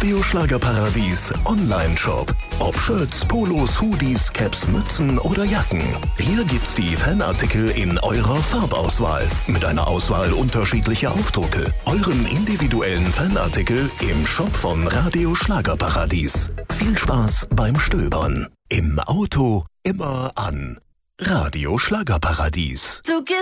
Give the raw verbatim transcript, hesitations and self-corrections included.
Radio Schlagerparadies Online-Shop. Ob Shirts, Polos, Hoodies, Caps, Mützen oder Jacken. Hier gibt's die Fanartikel in eurer Farbauswahl. Mit einer Auswahl unterschiedlicher Aufdrucke. Euren individuellen Fanartikel im Shop von Radio Schlagerparadies. Viel Spaß beim Stöbern. Im Auto immer an. Radio Schlagerparadies. Tú que